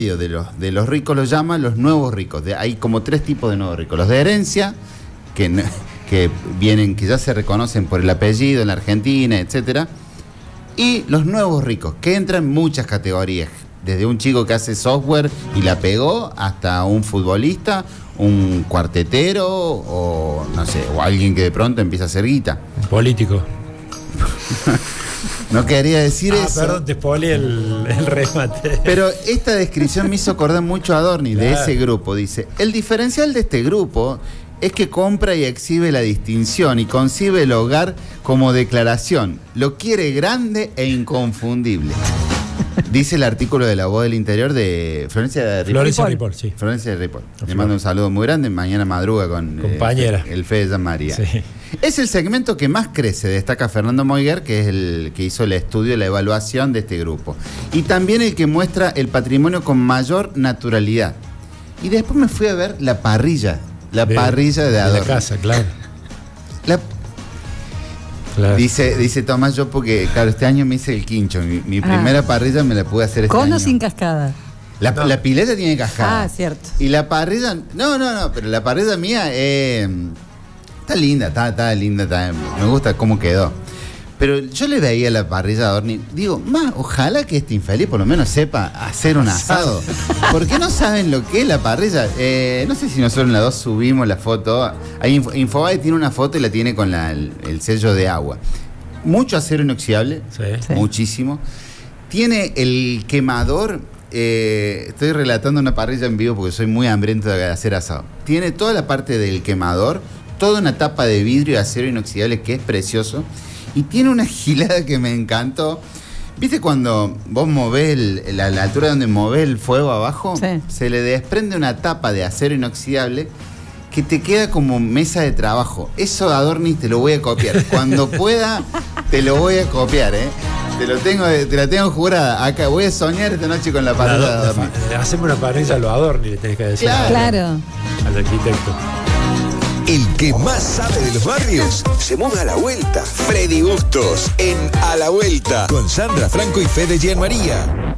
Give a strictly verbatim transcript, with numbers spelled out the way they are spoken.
de los, de los ricos los llama los nuevos ricos. De, hay como tres tipos de nuevos ricos. Los de herencia, que, que vienen, que ya se reconocen por el apellido en la Argentina, etcétera. Y los nuevos ricos, que entran en muchas categorías. Desde un chico que hace software y la pegó, hasta un futbolista, un cuartetero, o no sé, o alguien que de pronto empieza a hacer guita. Un político. No quería decir ah, eso. Perdón, te spoileé el, el remate. Pero esta descripción me hizo acordar mucho a Adorni, claro, de ese grupo. Dice, el diferencial de este grupo es que compra y exhibe la distinción y concibe el hogar como declaración. Lo quiere grande e inconfundible. Dice el artículo de La Voz del Interior de Florencia de Ripoll. Florencia de Ripoll, sí. Florencia de Ripoll. Le mando un saludo muy grande. Mañana madruga con compañera. Eh, el Fede Jean María. Sí. Es el segmento que más crece, destaca Fernando Moiguer, que es el que hizo el estudio, la evaluación de este grupo. Y también el que muestra el patrimonio con mayor naturalidad. Y después me fui a ver la parrilla. La de, parrilla de Adorni. De la casa, claro. La Claro. Dice, dice Tomás, yo porque, claro, este año me hice el quincho. Mi, mi ah. primera parrilla me la pude hacer este ¿Con año. o sin cascada? La, no. la pileta tiene cascada. Ah, cierto. Y la parrilla, no, no, no, pero la parrilla mía eh, está linda, está, está linda, está, me gusta cómo quedó. Pero yo le veía la parrilla a Adorni, digo, más, ojalá que este infeliz por lo menos sepa hacer un asado. ¿Por qué no saben lo que es la parrilla? Eh, no sé si nosotros en la dos subimos la foto. Hay Info, Infobae tiene una foto y la tiene con la, el, el sello de agua. Mucho acero inoxidable, sí, sí. muchísimo. Tiene el quemador, eh, estoy relatando una parrilla en vivo porque soy muy hambriento de hacer asado. Tiene toda la parte del quemador, toda una tapa de vidrio y acero inoxidable que es precioso. Y tiene una gilada que me encantó. ¿Viste cuando vos movés el, la, la altura donde movés el fuego abajo? Sí. Se le desprende una tapa de acero inoxidable que te queda como mesa de trabajo. Eso, Adorni, te lo voy a copiar. Cuando pueda, te lo voy a copiar, ¿eh? Te lo tengo, te la tengo jurada. Acá voy a soñar esta noche con la parrilla de Adorni. Hacemos una parrilla a los Adorni, le tenés que decir. Claro. Claro. Al arquitecto. El que más sabe de los barrios se muda a la vuelta. Freddy Bustos en A la Vuelta con Sandra Franco y Fede Jean María.